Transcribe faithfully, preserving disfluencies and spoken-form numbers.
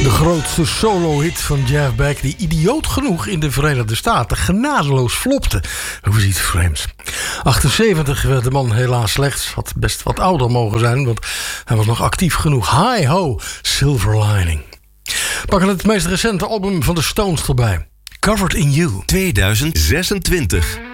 De grootste solo-hit van Jeff Beck, die idioot genoeg in de Verenigde Staten genadeloos flopte. Hoe ziet vreemd. achtenzeventig werd de man helaas slechts. Had best wat ouder mogen zijn, want hij was nog actief genoeg. Hi ho, Silver Lining. Pakken het meest recente album van de Stones erbij. Covered in You. tweeduizend zesentwintig.